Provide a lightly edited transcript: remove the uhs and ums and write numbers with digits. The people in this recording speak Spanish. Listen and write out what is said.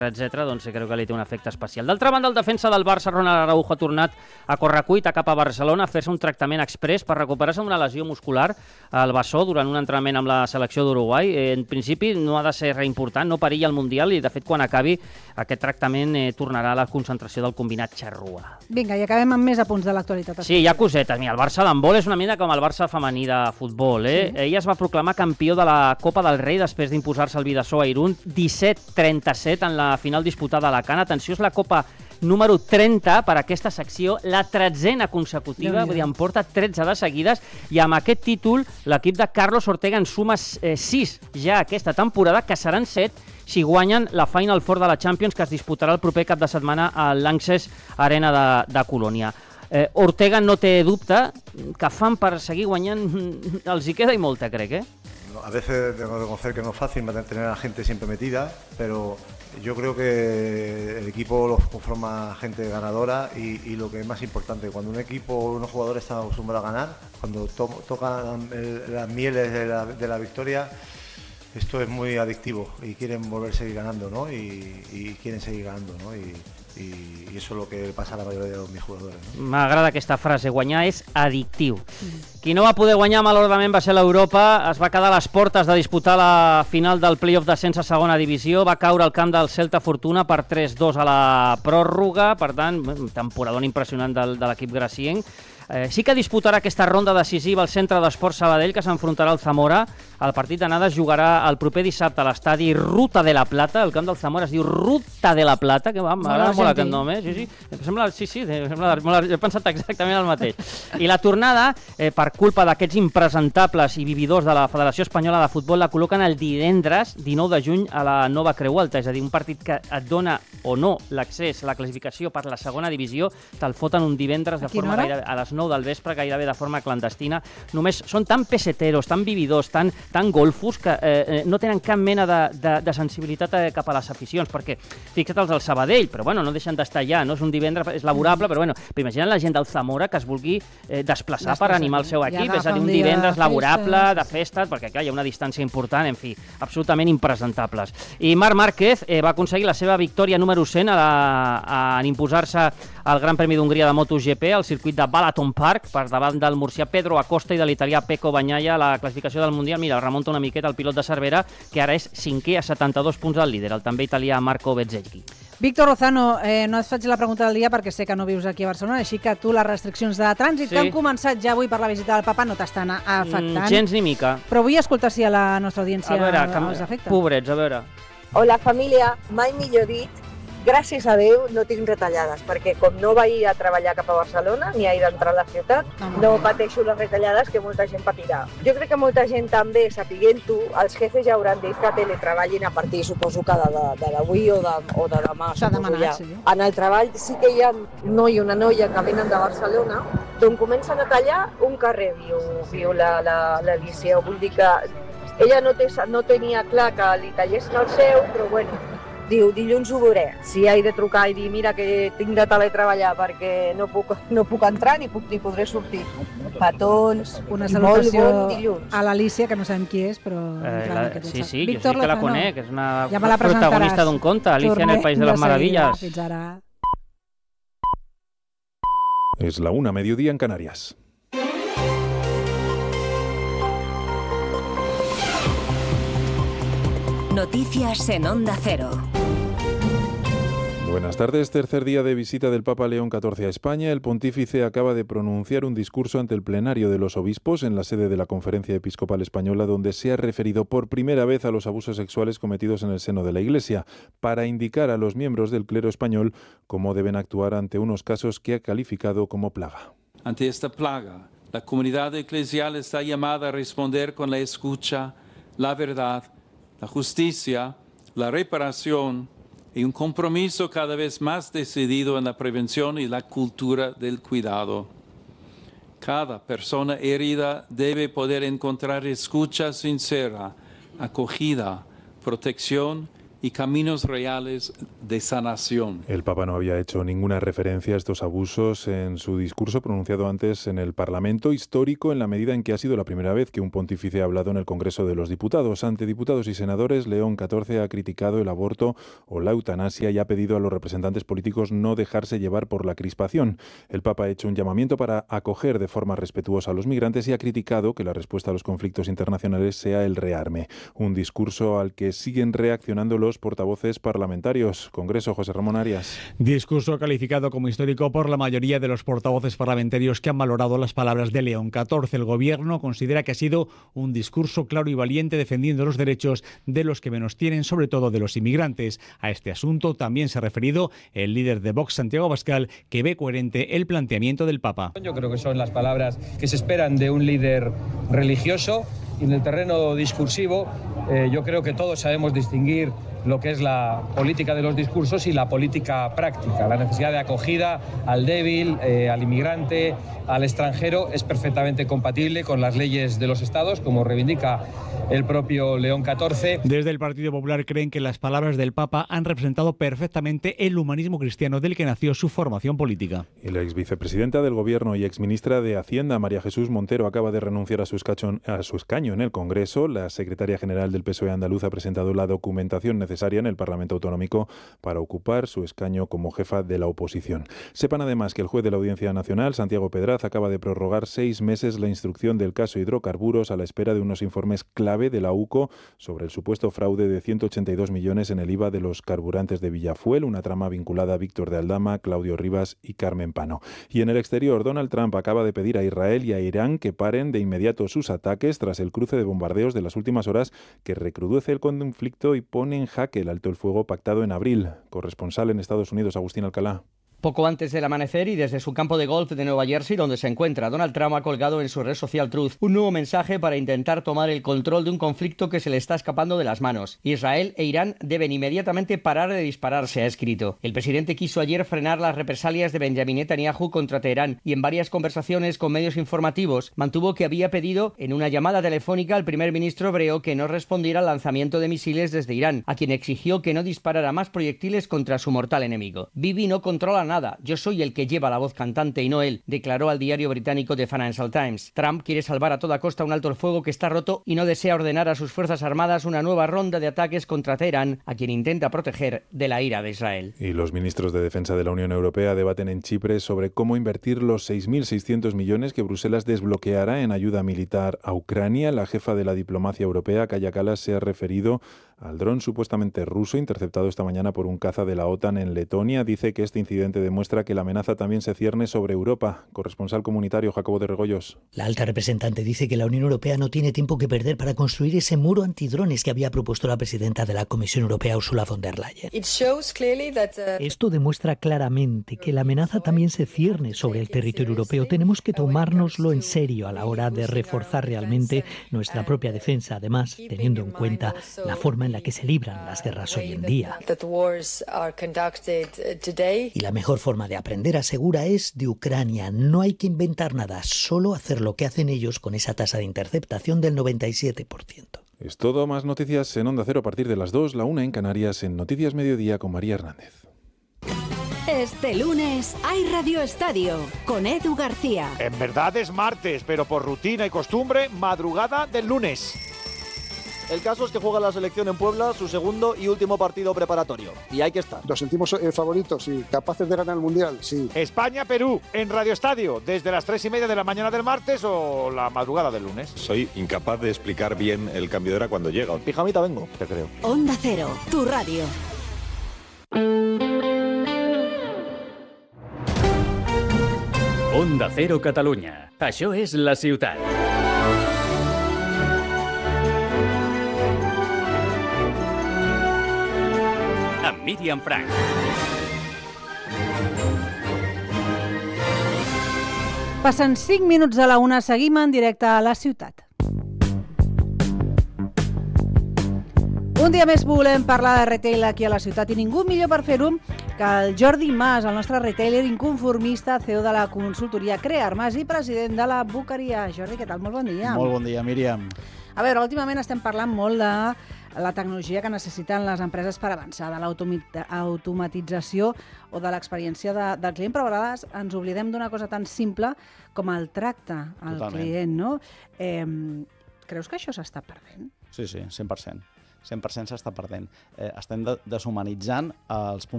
etc., doncs crec que li té un efecte especial. D'altra banda, el defensa del Barça, Ronald Araujo, ha tornat a correcuita cap a Barcelona a fer-se un tractament express per recuperar-se d'una lesió muscular al bessó durant un entrenament amb la selecció d'Uruguai. En principi no ha de ser res important, no perilla el Mundial i, de fet, quan acabi aquest tractament tornarà a la concentració del combinat Charrua. Vinga, i acabem amb més apunts de l'actualitat. Sí, hi ha cosetes. Mira, el Barça d'handbol és una mida com el Barça femení de futbol. Sí. Ell es va proclamar campió de la Copa del Rei després d'imposar-se el Bidasoa a Irún 17-37 en la final disputada a Alacant. Atenció, és la Copa número 30 per aquesta secció, la 13ª consecutiva, vull dir, en porta 13 de seguides, i amb aquest títol l'equip de Carlos Ortega en suma 6 ja aquesta temporada, que seran 7 si guanyen la Final Four de la Champions, que es disputarà el proper cap de setmana a l'Lanxess Arena de Colònia. Ortega no té dubte que fan per seguir guanyant, els hi queda i molta, crec, A veces tengo que reconocer que no es fácil mantener a la gente siempre metida, pero yo creo que el equipo lo conforma gente ganadora y lo que es más importante, cuando un equipo, unos jugadores están acostumbrados a ganar, cuando tocan las mieles de la victoria, esto es muy adictivo y quieren volver a seguir ganando, ¿no? Y quieren seguir ganando, ¿no? Y eso es lo que pasa a la mayoría de mis jugadores, ¿no? M'agrada aquesta frase, guanyar és addictiu. Qui no va poder guanyar malauradament va ser l'Europa, es va quedar a les portes de disputar la final del play-off d'ascens a segona divisió, va caure al camp del Celta Fortuna per 3-2 a la pròrroga, per tant, temporadón impressionant de l'equip gracienc. Sí que disputarà aquesta ronda decisiva al Centre d'Esports Sabadell, que s'enfrontarà al Zamora. El partit d'anada es jugarà el proper dissabte a l'estadi Ruta de la Plata. El camp del Zamora es diu Ruta de la Plata, que m'agrada molt aquest nom, Sí, he pensat exactament el mateix. I la tornada, per culpa d'aquests impresentables i vividors de la Federació Espanyola de Futbol, la col·loquen el divendres 19 de juny a la Nova Creu Alta, és a dir, un partit que et dona o no l'accés a la classificació per la segona divisió, te'l foten un divendres de forma gairebé a les 9 del vespre, gairebé de forma clandestina. Només són tan peseteros, tan vividors, tan golfos, que no tenen cap mena de sensibilitat cap a les aficions, perquè fixa't els del Sabadell, però bueno, no deixen d'estar allà, no és un divendres, és laborable, però bueno, imagina't la gent del Zamora que es vulgui desplaçar per animar el seu equip, és a dir, un divendres laborable, de festa, perquè clar, hi ha una distància important, en fi, absolutament impresentables. I Marc Márquez va aconseguir la seva victòria número 100 en imposar-se al Gran Premi d'Hongria de MotoGP al circuit de Balaton Park per davant del murcià Pedro Acosta i de l'italià Pecco Bagnaia. La classificació del Mundial, mira, remunta una miqueta el pilot de Cervera, que ara és 5è a 72 punts del líder, el també italià Marco Bezzecchi. Víctor Lozano, no et faig la pregunta del dia perquè sé que no vius aquí a Barcelona, així que tu les restriccions de trànsit que han començat ja avui per la visita del papa no t'estan afectant. Gens ni mica. Però vull escoltar si a la nostra audiència els afecta. Pobrets, a veure. Hola família, mai millor dit, gràcies a Déu no tinc retallades, perquè com no vaig a treballar cap a Barcelona ni a ir d'entrar a la ciutat, no pateixo les retallades que molta gent patirà. Jo crec que molta gent també, sapiguent-ho, els jefes ja hauran dit que teletreballin a partir, suposo que de d'avui o de demà, suposo ja. En el treball sí que hi ha un noi i una noia que venen de Barcelona, d'on comencen a tallar un carrer, viu l'Alicia. Vull dir que ella no tenia clar que li tallessin el seu, però bueno, diu, dilluns ho veuré. Si he de trucar i dir, mira que tinc de teletreballar perquè no puc entrar ni podré sortir. Petons, una salutació molt bon dilluns. a l'Alicia, que no sabem qui és, però... Sí, jo sí que la conec, és una protagonista d'un conte, Alicia en el País de las Maravillas. Fins ara. Es la 1, mediodía en Canarias. Noticias en Onda Cero. Buenas tardes. Tercer día de visita del Papa León XIV a España. El pontífice acaba de pronunciar un discurso ante el plenario de los obispos en la sede de la Conferencia Episcopal Española, donde se ha referido por primera vez a los abusos sexuales cometidos en el seno de la Iglesia, para indicar a los miembros del clero español cómo deben actuar ante unos casos que ha calificado como plaga. Ante esta plaga, la comunidad eclesial está llamada a responder con la escucha, la verdad, la justicia, la reparación y un compromiso cada vez más decidido en la prevención y la cultura del cuidado. Cada persona herida debe poder encontrar escucha sincera, acogida, protección y caminos reales de sanación. El Papa no había hecho ninguna referencia a estos abusos en su discurso pronunciado antes en el Parlamento, histórico en la medida en que ha sido la primera vez que un pontífice ha hablado en el Congreso de los Diputados. Ante diputados y senadores, León XIV ha criticado el aborto o la eutanasia y ha pedido a los representantes políticos no dejarse llevar por la crispación. El Papa ha hecho un llamamiento para acoger de forma respetuosa a los migrantes y ha criticado que la respuesta a los conflictos internacionales sea el rearme. Un discurso al que siguen reaccionando los portavoces parlamentarios. Congreso, José Ramón Arias. Discurso calificado como histórico por la mayoría de los portavoces parlamentarios que han valorado las palabras de León XIV. El Gobierno considera que ha sido un discurso claro y valiente defendiendo los derechos de los que menos tienen, sobre todo de los inmigrantes. A este asunto también se ha referido el líder de Vox, Santiago Abascal, que ve coherente el planteamiento del Papa. Yo creo que son las palabras que se esperan de un líder religioso. Y en el terreno discursivo, yo creo que todos sabemos distinguir lo que es la política de los discursos y la política práctica. La necesidad de acogida al débil, al inmigrante, al extranjero es perfectamente compatible con las leyes de los estados, como reivindica el propio León XIV. Desde el Partido Popular creen que las palabras del Papa han representado perfectamente el humanismo cristiano del que nació su formación política. Y la exvicepresidenta del Gobierno y exministra de Hacienda, María Jesús Montero, acaba de renunciar a su escaño en el Congreso. La secretaria general del PSOE andaluz ha presentado la documentación necesaria en el Parlamento Autonómico para ocupar su escaño como jefa de la oposición. Sepan además que el juez de la Audiencia Nacional, Santiago Pedraz, acaba de prorrogar 6 meses la instrucción del caso hidrocarburos a la espera de unos informes clave de la UCO sobre el supuesto fraude de 182 millones en el IVA de los carburantes de Villafuel, una trama vinculada a Víctor de Aldama, Claudio Rivas y Carmen Pano. Y en el exterior, Donald Trump acaba de pedir a Israel y a Irán que paren de inmediato sus ataques tras el cruce de bombardeos de las últimas horas que recrudece el conflicto y pone en jaque el alto el fuego pactado en abril. Corresponsal en Estados Unidos, Agustín Alcalá. Poco antes del amanecer y desde su campo de golf de Nueva Jersey, donde se encuentra, Donald Trump ha colgado en su red social Truth un nuevo mensaje para intentar tomar el control de un conflicto que se le está escapando de las manos. Israel e Irán deben inmediatamente parar de dispararse, ha escrito. El presidente quiso ayer frenar las represalias de Benjamin Netanyahu contra Teherán y en varias conversaciones con medios informativos mantuvo que había pedido en una llamada telefónica al primer ministro hebreo que no respondiera al lanzamiento de misiles desde Irán, a quien exigió que no disparara más proyectiles contra su mortal enemigo. Bibi no controla nada, yo soy el que lleva la voz cantante y no él, declaró al diario británico The Financial Times. Trump quiere salvar a toda costa un alto el fuego que está roto y no desea ordenar a sus fuerzas armadas una nueva ronda de ataques contra Teherán, a quien intenta proteger de la ira de Israel. Y los ministros de Defensa de la Unión Europea debaten en Chipre sobre cómo invertir los 6.600 millones que Bruselas desbloqueará en ayuda militar a Ucrania. La jefa de la diplomacia europea, Kaja Kallas, se ha referido al dron supuestamente ruso interceptado esta mañana por un caza de la OTAN en Letonia. Dice que este incidente demuestra que la amenaza también se cierne sobre Europa. Corresponsal comunitario, Jacobo de Regoyos. La alta representante dice que la Unión Europea no tiene tiempo que perder para construir ese muro antidrones que había propuesto la presidenta de la Comisión Europea, Ursula von der Leyen. Esto demuestra claramente que la amenaza también se cierne sobre el territorio europeo. Tenemos que tomárnoslo en serio a la hora de reforzar realmente nuestra propia defensa, además teniendo en cuenta la forma en la que se libran las guerras hoy en día. Y la mejor forma de aprender, asegura, es de Ucrania. No hay que inventar nada, solo hacer lo que hacen ellos con esa tasa de interceptación del 97%. Es todo, más noticias en Onda Cero a partir de las 2, la 1 en Canarias, en Noticias Mediodía con María Hernández. Este lunes hay Radio Estadio con Edu García. En verdad es martes, pero por rutina y costumbre, madrugada del lunes. El caso es que juega la selección en Puebla, su segundo y último partido preparatorio. Y hay que estar. Nos sentimos favoritos, sí. Capaces de ganar el Mundial, sí. España-Perú en Radio Estadio, desde las 3:30 de la mañana del martes o la madrugada del lunes. Soy incapaz de explicar bien el cambio de hora cuando llega. Pijamita vengo, te creo. Onda Cero, tu radio. Onda Cero Catalunya. Això és la ciutat. Amb Míriam Frank. Passen 5 minuts de la 1, seguim en directe a la ciutat. Un dia més volem parlar de retail aquí a la ciutat i ningú millor per fer-ho que el Jordi Mas, el nostre retailer inconformista, CEO de la consultoria Crearmas i president de la Boqueria. Jordi, què tal? Molt bon dia. Molt bon dia, Míriam. A veure, últimament estem parlant molt de la tecnologia que necessiten les empreses per avançar, de l'automatització o de l'experiència del client, però a vegades ens oblidem d'una cosa tan simple com el tracte al client, no? Creus que això s'està perdent? Sí, 100%. 100% s'està perdent. Estem deshumanitzant els punts